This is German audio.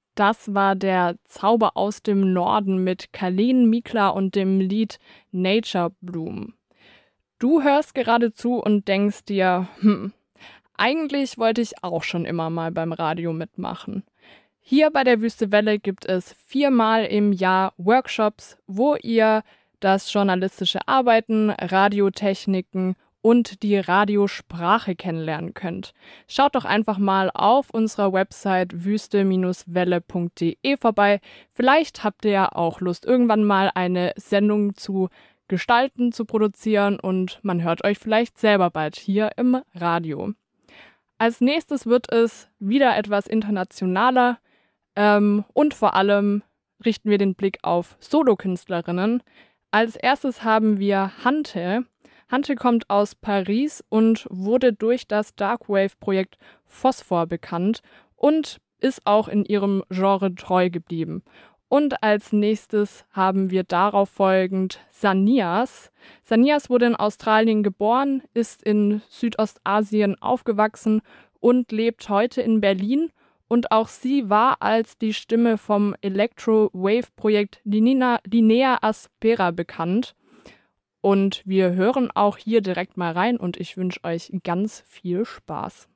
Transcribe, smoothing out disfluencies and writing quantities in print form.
Das war der Zauber aus dem Norden mit Kalin Mikla und dem Lied Nature Bloom. Du hörst gerade zu und denkst dir, eigentlich wollte ich auch schon immer mal beim Radio mitmachen. Hier bei der Wüste Welle gibt es 4-mal im Jahr Workshops, wo ihr das journalistische Arbeiten, Radiotechniken und die Radiosprache kennenlernen könnt. Schaut doch einfach mal auf unserer Website wüste-welle.de vorbei. Vielleicht habt ihr ja auch Lust, irgendwann mal eine Sendung zu gestalten, zu produzieren und man hört euch vielleicht selber bald hier im Radio. Als nächstes wird es wieder etwas internationaler und vor allem richten wir den Blick auf Solokünstlerinnen. Als erstes haben wir Hante. Hante kommt aus Paris und wurde durch das Darkwave-Projekt Phosphor bekannt und ist auch in ihrem Genre treu geblieben. Und als nächstes haben wir darauf folgend Sanias. Sanias wurde in Australien geboren, ist in Südostasien aufgewachsen und lebt heute in Berlin. Und auch sie war als die Stimme vom Electro-Wave-Projekt Linea Aspera bekannt. Und wir hören auch hier direkt mal rein und ich wünsche euch ganz viel Spaß.